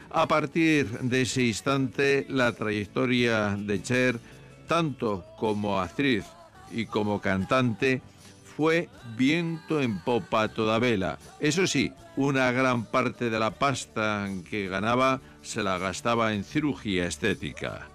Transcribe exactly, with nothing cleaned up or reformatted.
A partir de ese instante, la trayectoria de Cher, tanto como actriz y como cantante, fue viento en popa a toda vela. Eso sí, una gran parte de la pasta que ganaba se la gastaba en cirugía estética.